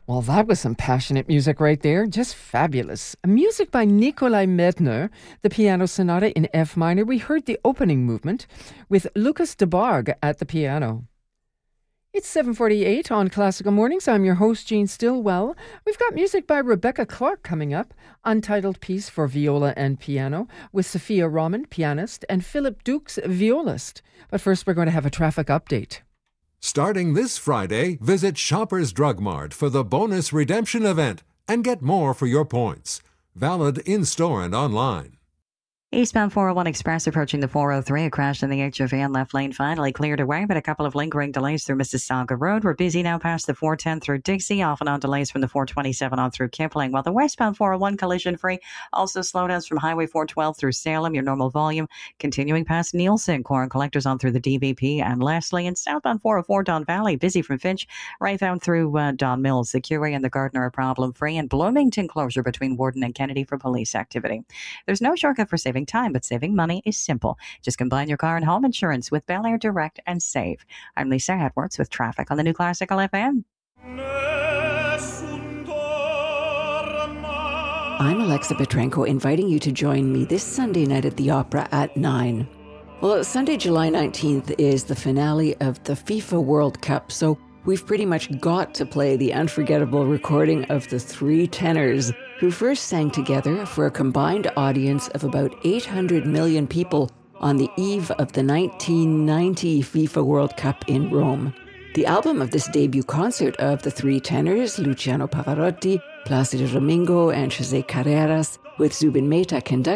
Well, that was some passionate music right there. Just fabulous. Music by Nikolai Medtner, the Piano Sonata in F minor. We heard the opening movement with Lucas de Barg at the piano. It's 7:48 on Classical Mornings. I'm your host, Jean Stillwell. We've got music by Rebecca Clark coming up, untitled piece for viola and piano, with Sophia Rahman, pianist, and Philip Dukes, violist. But first, we're going to have a traffic update. Starting this Friday, visit Shoppers Drug Mart for the bonus redemption event and get more for your points. Valid in-store and online. Eastbound 401 Express approaching the 403. A crash in the HOV and left lane finally cleared away, but a couple of lingering delays through Mississauga Road. We're busy now past the 410 through Dixie, off and on delays from the 427 on through Kipling, while the westbound 401 collision free. Also slowdowns from Highway 412 through Salem, your normal volume. Continuing past Nielsen, Core and Collectors on through the DVP and Leslie, and southbound 404 Don Valley, busy from Finch, right down through Don Mills. The QA and the Gardner are problem free, and Bloomington closure between Warden and Kennedy for police activity. There's no shortcut for saving time, but saving money is simple. Just combine your car and home insurance with Bel Air Direct and save. I'm Lisa Edwards with traffic on the New Classical FM. I'm Alexa Petrenko, inviting you to join me this Sunday night at the Opera at 9. Well, Sunday, July 19th is the finale of the FIFA World Cup, so we've pretty much got to play the unforgettable recording of the three tenors who first sang together for a combined audience of about 800 million people on the eve of the 1990 FIFA World Cup in Rome. The album of this debut concert of the three tenors, Luciano Pavarotti, Plácido Domingo, and José Carreras, with Zubin Mehta conducting,